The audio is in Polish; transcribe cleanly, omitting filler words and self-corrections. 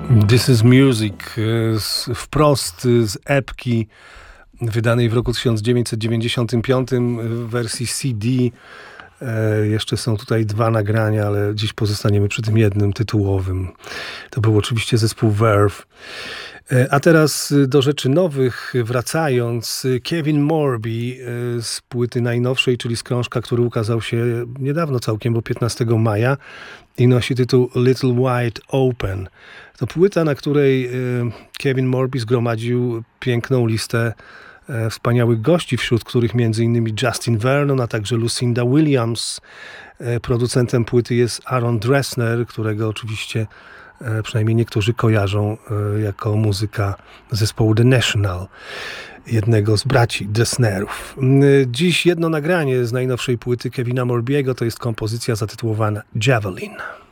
This is Music, wprost z epki wydanej w roku 1995 w wersji CD. Jeszcze są tutaj dwa nagrania, ale dziś pozostaniemy przy tym jednym tytułowym. To był oczywiście zespół Verve. A teraz do rzeczy nowych wracając, Kevin Morby z płyty najnowszej, czyli z krążka, który ukazał się niedawno całkiem, bo 15 maja i nosi tytuł Little Wide Open. To płyta, na której Kevin Morby zgromadził piękną listę wspaniałych gości, wśród których m.in. Justin Vernon, a także Lucinda Williams. Producentem płyty jest Aaron Dresner, którego oczywiście przynajmniej niektórzy kojarzą jako muzyka zespołu The National, jednego z braci Dresnerów. Dziś jedno nagranie z najnowszej płyty Kevina Morbiego, to jest kompozycja zatytułowana Javelin.